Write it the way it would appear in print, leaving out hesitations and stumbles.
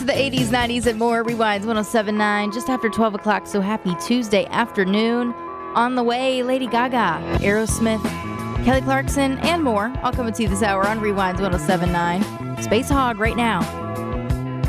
of the 80s, 90s, and more. Rewinds 107.9, just after 12 o'clock, so happy Tuesday afternoon. On the way, Lady Gaga, Aerosmith, Kelly Clarkson, and more. All coming to you this hour on Rewinds 107.9. Space Hog right now.